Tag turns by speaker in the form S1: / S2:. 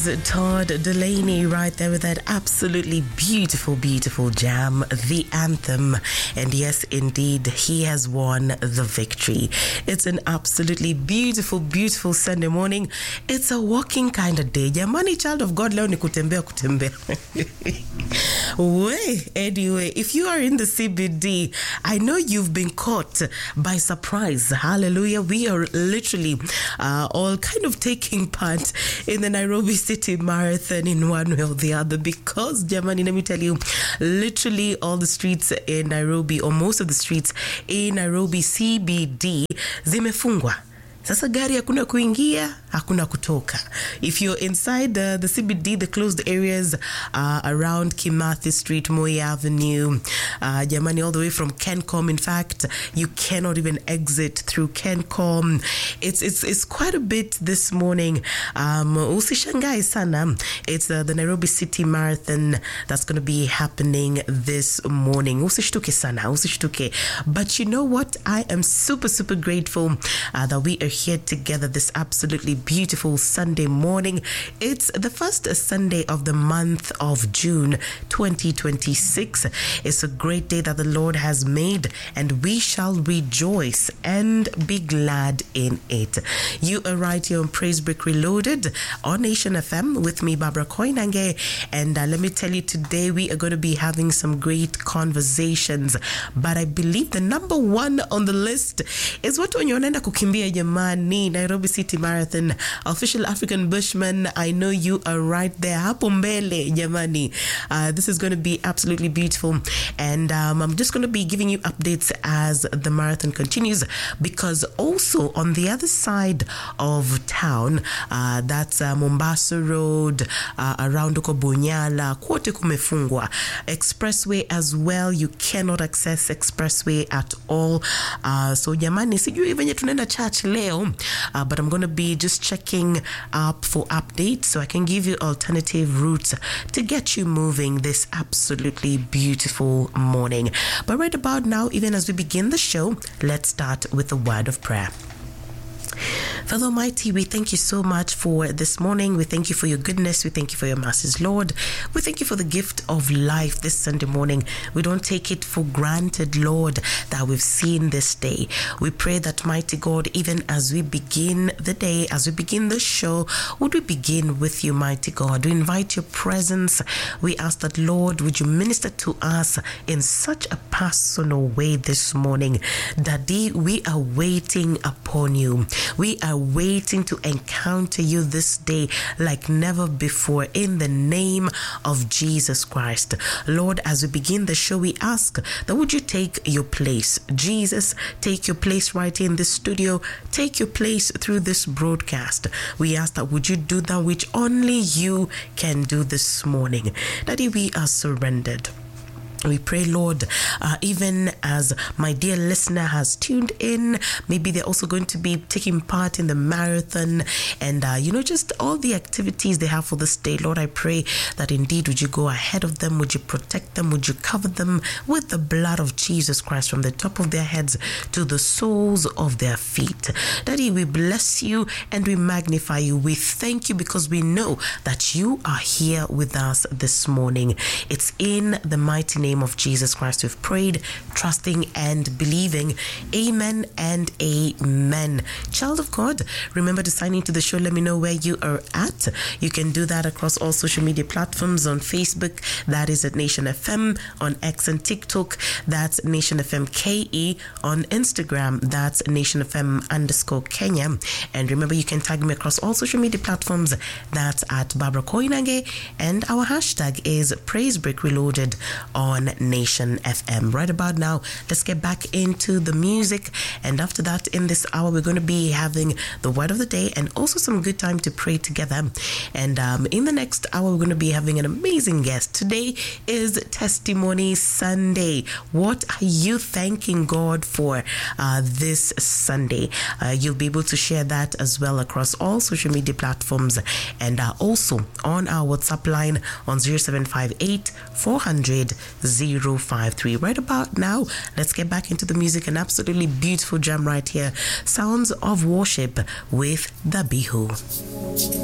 S1: is Todd Delaney right there with that absolutely beautiful, beautiful jam, the anthem. And yes, indeed, he has won the victory. It's an absolutely beautiful, beautiful Sunday morning. It's a walking kind of day. Jamani, child of God, leo ni kutembea. Anyway, if you are in the CBD, I know you've been caught by surprise. Hallelujah. We are literally all kind of taking part in the Nairobi City Marathon in one way or the other, because, Jamani, let me tell you, literally all the streets in Nairobi, or most of the streets in Nairobi CBD, zimefungwa. Sasa gari hakuna kuingia, hakuna kutoka. If you're inside the CBD, the closed areas around Kimathi Street, Moi Avenue, Jamani, all the way from Kencom, in fact, you cannot even exit through Kencom. It's quite a bit this morning. Usishangai sana. It's the Nairobi City Marathon that's going to be happening this morning. Usishtuke sana, usishtuke. But you know what? I am super, super grateful that we are here together this absolutely beautiful Sunday morning. It's the first Sunday of the month of June 2026. It's a great day that the Lord has made, and we shall rejoice and be glad in it. You are right here on Praise Break Reloaded on Nation FM with me, Barbara Koinange, and let me tell you, today we are going to be having some great conversations, but I believe the number one on the list is what when you unaenda kukimbia jamani, Nairobi City Marathon. Official African Bushman, I know you are right there. Hapo mbele, jamani. This is going to be absolutely beautiful. And I'm just going to be giving you updates as the marathon continues, because also on the other side of town, that's Mombasa Road, around Bunyala, Kote kumefungwa. Expressway as well, you cannot access Expressway at all. So jamani, sijui venye tunaenda church leo, but I'm going to be just checking up for updates so I can give you alternative routes to get you moving this absolutely beautiful morning. But right about now, even as we begin the show, let's start with a word of prayer. Father Almighty, we thank you so much for this morning. We thank you for your goodness. We thank you for your mercies, Lord. We thank you for the gift of life this Sunday morning. We don't take it for granted, Lord, that we've seen this day. We pray that, mighty God, even as we begin the day, as we begin the show, would we begin with you, mighty God? We invite your presence. We ask that, Lord, would you minister to us in such a personal way this morning. Daddy, we are waiting upon you. We are waiting to encounter you this day like never before, in the name of Jesus Christ. Lord, as we begin the show, we ask that would you take your place. Jesus, take your place right here in this studio. Take your place through this broadcast. We ask that would you do that which only you can do this morning. Daddy, we are surrendered. We pray, Lord, even as my dear listener has tuned in, maybe they're also going to be taking part in the marathon and, just all the activities they have for this day. Lord, I pray that indeed would you go ahead of them, would you protect them, would you cover them with the blood of Jesus Christ from the top of their heads to the soles of their feet. Daddy, we bless you and we magnify you. We thank you because we know that you are here with us this morning. It's in the mighty name of Jesus Christ we've prayed, trusting and believing. Amen and amen. Child of God, remember to sign into the show. Let me know where you are at. You can do that across all social media platforms. On Facebook, that is at Nation FM. On X and TikTok, that's Nation FM KE. On Instagram, that's Nation FM _Kenya. And remember, you can tag me across all social media platforms. That's at Barbara Koinange. And our hashtag is Praise Break Reloaded on Nation FM. Right about now, let's get back into the music, and after that, in this hour, we're going to be having the word of the day and also some good time to pray together. And in the next hour, we're going to be having an amazing guest. Today is Testimony Sunday. What are you thanking God for this Sunday? You'll be able to share that as well across all social media platforms, and also on our WhatsApp line on 0758 400 053. Right about now, let's get back into the music. An absolutely beautiful jam right here. Sounds of Worship with the Bihu.